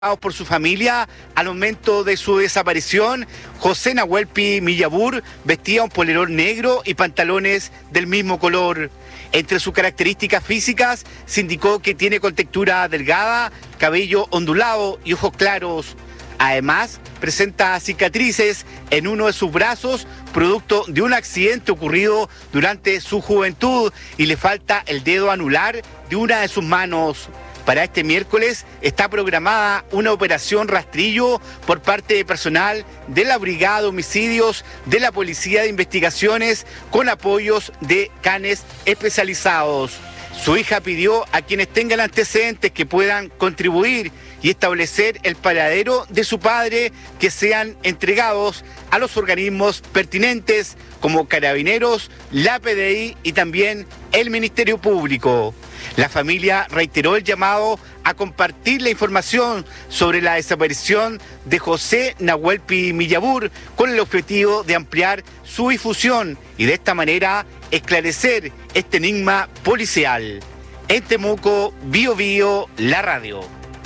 por su familia al momento de su desaparición. José Nahuelpi Millabur vestía un polerón negro y pantalones del mismo color. Entre sus características físicas se indicó que tiene contextura delgada, cabello ondulado y ojos claros. Además, presenta cicatrices en uno de sus brazos, producto de un accidente ocurrido durante su juventud, y le falta el dedo anular de una de sus manos. Para este miércoles está programada una operación rastrillo por parte de personal de la Brigada de Homicidios de la Policía de Investigaciones con apoyos de canes especializados. Su hija pidió a quienes tengan antecedentes que puedan contribuir y establecer el paradero de su padre que sean entregados a los organismos pertinentes como Carabineros, la PDI y también el Ministerio Público. La familia reiteró el llamado a compartir la información sobre la desaparición de José Nahuelpi Millabur con el objetivo de ampliar su difusión y de esta manera esclarecer este enigma policial. En Temuco, Bío Bío, la radio.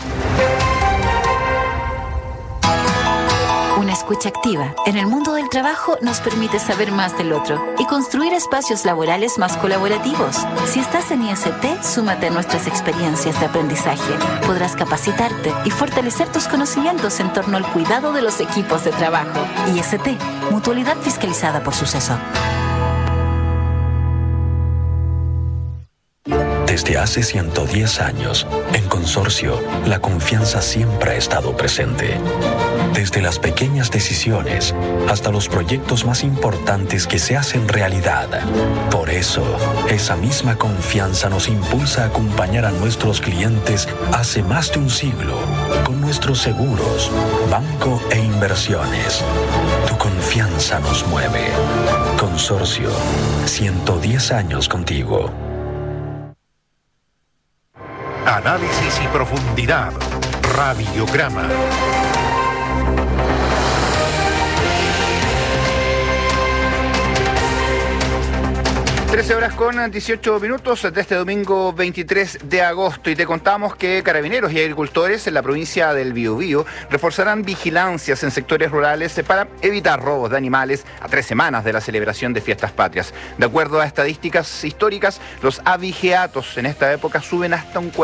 Una escucha activa en el mundo del trabajo nos permite saber más del otro y construir espacios laborales más colaborativos. Si estás en IST, súmate a nuestras experiencias de aprendizaje. Podrás capacitarte y fortalecer tus conocimientos en torno al cuidado de los equipos de trabajo. IST, Mutualidad Fiscalizada por Suceso. Desde hace 110 años, en Consorcio, la confianza siempre ha estado presente. Desde las pequeñas decisiones hasta los proyectos más importantes que se hacen realidad. Por eso, esa misma confianza nos impulsa a acompañar a nuestros clientes hace más de un siglo con nuestros seguros, banco e inversiones. Tu confianza nos mueve. Consorcio, 110 años contigo. Análisis y profundidad. Radiograma. 13:18 de este domingo 23 de agosto, y te contamos que carabineros y agricultores en la provincia del Biobío reforzarán vigilancias en sectores rurales para evitar robos de animales a 3 semanas de la celebración de fiestas patrias. De acuerdo a estadísticas históricas, los avigeatos en esta época suben hasta un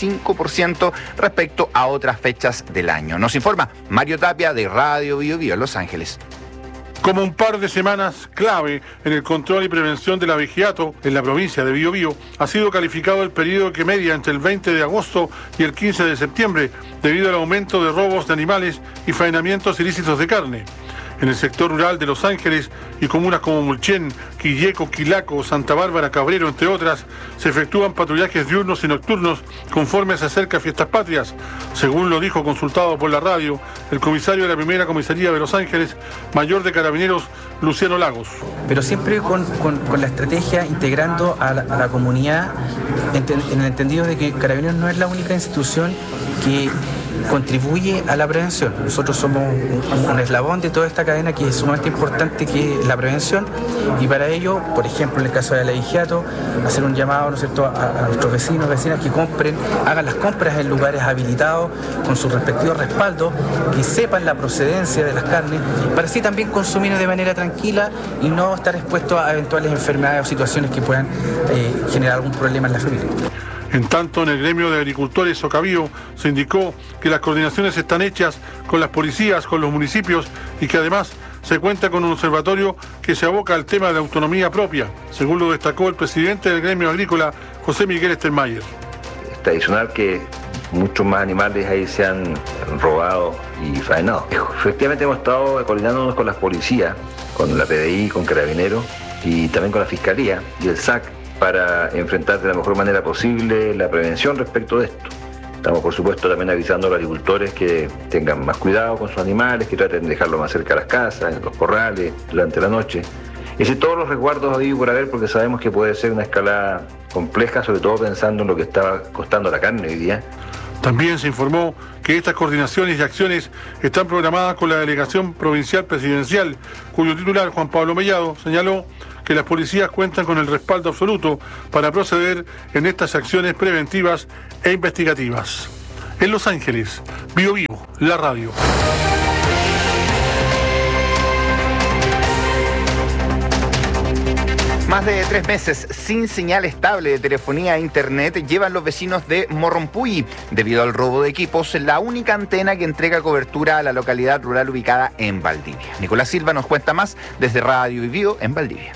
45% respecto a otras fechas del año. Nos informa Mario Tapia de Radio Biobío en Los Ángeles. Como un par de semanas clave en el control y prevención del avigeato en la provincia de Biobío, ha sido calificado el periodo que media entre el 20 de agosto y el 15 de septiembre, debido al aumento de robos de animales y faenamientos ilícitos de carne. En el sector rural de Los Ángeles y comunas como Mulchen, Quilleco, Quilaco, Santa Bárbara, Cabrero, entre otras, se efectúan patrullajes diurnos y nocturnos conforme se acerca a fiestas patrias, según lo dijo consultado por la radio el comisario de la primera comisaría de Los Ángeles, mayor de Carabineros, Luciano Lagos. Pero siempre con la estrategia integrando a la comunidad, en el entendido de que Carabineros no es la única institución que contribuye a la prevención. Nosotros somos un eslabón de toda esta cadena que es sumamente importante, que es la prevención, y para ello, por ejemplo, en el caso del avigeato, hacer un llamado, ¿no es cierto?, a nuestros vecinos, vecinas que hagan las compras en lugares habilitados con sus respectivos respaldos, que sepan la procedencia de las carnes, para así también consumir de manera tranquila y no estar expuestos a eventuales enfermedades o situaciones que puedan generar algún problema en la familia. En tanto, en el gremio de agricultores Socabío se indicó que las coordinaciones están hechas con las policías, con los municipios, y que además se cuenta con un observatorio que se aboca al tema de la autonomía propia, según lo destacó el presidente del gremio agrícola, José Miguel Stenmayer. Es tradicional que muchos más animales ahí se han robado y faenado. Efectivamente hemos estado coordinándonos con las policías, con la PDI, con Carabineros y también con la Fiscalía y el SAC, para enfrentar de la mejor manera posible la prevención respecto de esto. Estamos, por supuesto, también avisando a los agricultores que tengan más cuidado con sus animales, que traten de dejarlos más cerca de las casas, en los corrales, durante la noche. Y así todos los resguardos habidos por haber, porque sabemos que puede ser una escalada compleja, sobre todo pensando en lo que está costando la carne hoy día. También se informó que estas coordinaciones y acciones están programadas con la Delegación Provincial Presidencial, cuyo titular, Juan Pablo Mellado, señaló que las policías cuentan con el respaldo absoluto para proceder en estas acciones preventivas e investigativas. En Los Ángeles, Bio Bio, la radio. Más de 3 meses sin señal estable de telefonía e internet llevan los vecinos de Morrompulli. Debido al robo de equipos, la única antena que entrega cobertura a la localidad rural ubicada en Valdivia. Nicolás Silva nos cuenta más desde Radio Bio en Valdivia.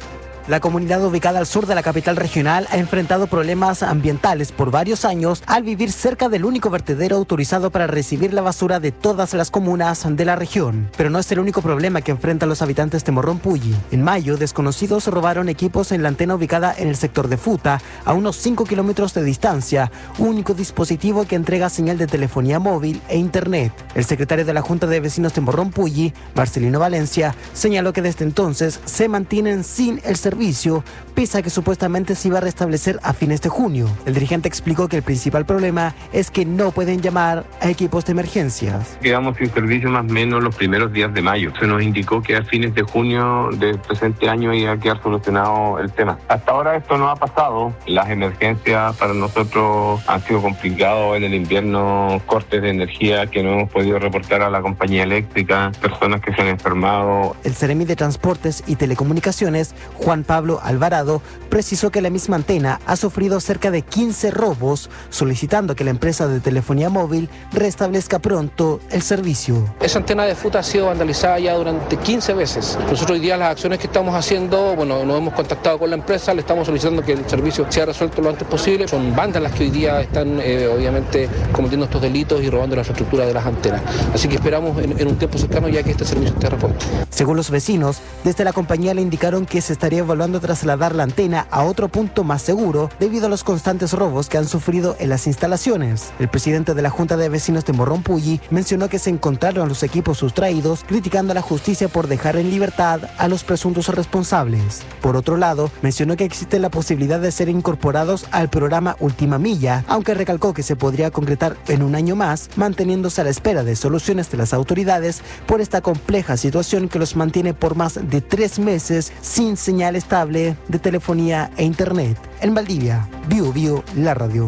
La comunidad ubicada al sur de la capital regional ha enfrentado problemas ambientales por varios años al vivir cerca del único vertedero autorizado para recibir la basura de todas las comunas de la región. Pero no es el único problema que enfrentan los habitantes de Morrompulli. En mayo, desconocidos robaron equipos en la antena ubicada en el sector de Futa, a unos 5 kilómetros de distancia, único dispositivo que entrega señal de telefonía móvil e internet. El secretario de la Junta de Vecinos de Morrompulli, Marcelino Valencia, señaló que desde entonces se mantienen sin el servicio, pese a que supuestamente se iba a restablecer a fines de junio. El dirigente explicó que el principal problema es que no pueden llamar a equipos de emergencias. Quedamos sin servicio más o menos los primeros días de mayo. Se nos indicó que a fines de junio del presente año iba a quedar solucionado el tema. Hasta ahora esto no ha pasado. Las emergencias para nosotros han sido complicadas en el invierno, cortes de energía que no hemos podido reportar a la compañía eléctrica, personas que se han enfermado. El Seremi de Transportes y Telecomunicaciones, Juan Pablo Alvarado, precisó que la misma antena ha sufrido cerca de 15 robos, solicitando que la empresa de telefonía móvil restablezca pronto el servicio. Esa antena de Futa ha sido vandalizada ya durante 15 veces. Nosotros hoy día las acciones que estamos haciendo, nos hemos contactado con la empresa, le estamos solicitando que el servicio sea resuelto lo antes posible. Son bandas las que hoy día están obviamente cometiendo estos delitos y robando la infraestructura de las antenas. Así que esperamos en un tiempo cercano ya que este servicio esté repuesto. Según los vecinos, desde la compañía le indicaron que se estaría evaluando trasladar la antena a otro punto más seguro debido a los constantes robos que han sufrido en las instalaciones. El presidente de la Junta de Vecinos de Morrompulli mencionó que se encontraron los equipos sustraídos, criticando a la justicia por dejar en libertad a los presuntos responsables. Por otro lado, mencionó que existe la posibilidad de ser incorporados al programa Última Milla, aunque recalcó que se podría concretar en un año más, manteniéndose a la espera de soluciones de las autoridades por esta compleja situación que los mantiene por más de 3 meses sin señal estable de telefonía e internet. En Valdivia, Bio Bio, la radio.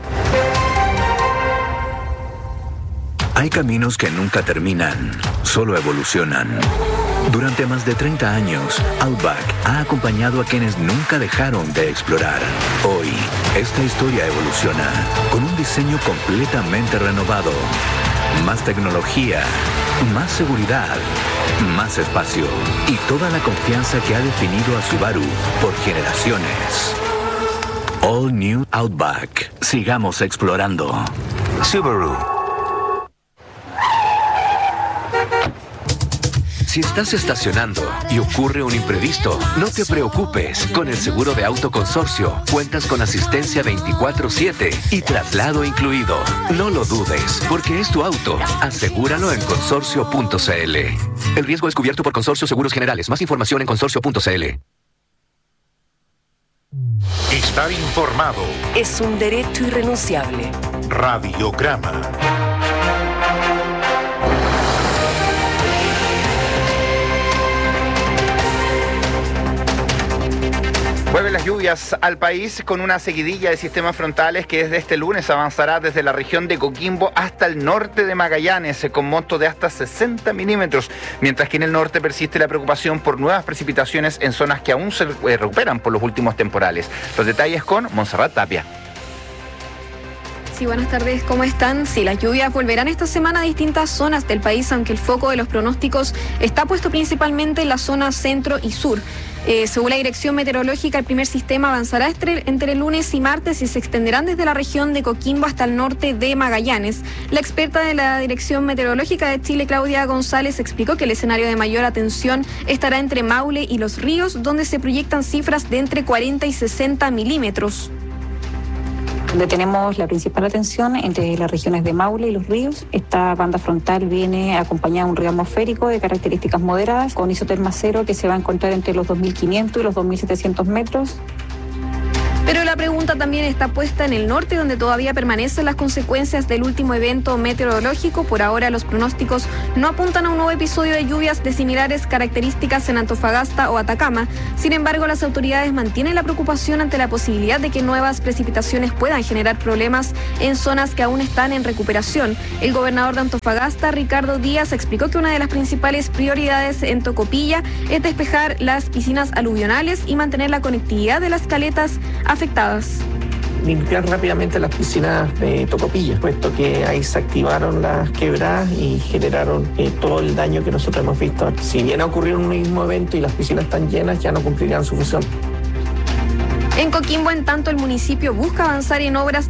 Hay caminos que nunca terminan, solo evolucionan. Durante más de 30 años, Outback ha acompañado a quienes nunca dejaron de explorar. Hoy, esta historia evoluciona con un diseño completamente renovado. Más tecnología, más seguridad, más espacio y toda la confianza que ha definido a Subaru por generaciones. All New Outback. Sigamos explorando. Subaru. Si estás estacionando y ocurre un imprevisto, no te preocupes. Con el seguro de auto Consorcio, cuentas con asistencia 24/7 y traslado incluido. No lo dudes, porque es tu auto. Asegúralo en consorcio.cl. El riesgo es cubierto por Consorcio Seguros Generales. Más información en consorcio.cl. Estar informado. Es un derecho irrenunciable. Radiograma. Vuelven las lluvias al país con una seguidilla de sistemas frontales que desde este lunes avanzará desde la región de Coquimbo hasta el norte de Magallanes con monto de hasta 60 milímetros, mientras que en el norte persiste la preocupación por nuevas precipitaciones en zonas que aún se recuperan por los últimos temporales. Los detalles con Montserrat Tapia. Sí, buenas tardes, ¿cómo están? Sí, las lluvias volverán esta semana a distintas zonas del país, aunque el foco de los pronósticos está puesto principalmente en la zona centro y sur. Según la Dirección Meteorológica, el primer sistema avanzará entre el lunes y martes y se extenderán desde la región de Coquimbo hasta el norte de Magallanes. La experta de la Dirección Meteorológica de Chile, Claudia González, explicó que el escenario de mayor atención estará entre Maule y Los Ríos, donde se proyectan cifras de entre 40 y 60 milímetros. Donde tenemos la principal atención entre las regiones de Maule y Los Ríos. Esta banda frontal viene acompañada de un río atmosférico de características moderadas con isoterma cero que se va a encontrar entre los 2.500 y los 2.700 metros. Pero la pregunta también está puesta en el norte, donde todavía permanecen las consecuencias del último evento meteorológico. Por ahora los pronósticos no apuntan a un nuevo episodio de lluvias de similares características en Antofagasta o Atacama. Sin embargo, las autoridades mantienen la preocupación ante la posibilidad de que nuevas precipitaciones puedan generar problemas en zonas que aún están en recuperación. El gobernador de Antofagasta, Ricardo Díaz, explicó que una de las principales prioridades en Tocopilla es despejar las piscinas aluvionales y mantener la conectividad de las caletas afectadas. Limpiar rápidamente las piscinas de Tocopilla, puesto que ahí se activaron las quebradas y generaron todo el daño que nosotros hemos visto. Si bien ha ocurrido un mismo evento y las piscinas están llenas, ya no cumplirán su función. En Coquimbo, en tanto, el municipio busca avanzar en obras